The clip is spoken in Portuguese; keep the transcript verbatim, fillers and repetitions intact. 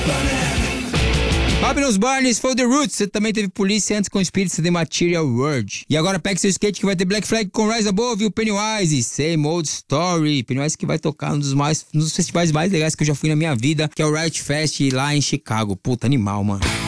Babylon's Barnes for The Roots. Você também teve Polícia antes com Spirits The Material World. E agora pega seu skate que vai ter Black Flag com Rise Above e o Pennywise, Same Old Story. Pennywise que vai tocar um dos, mais, um dos festivais mais legais que eu já fui na minha vida, que é o Riot Fest lá em Chicago. Puta, animal, mano.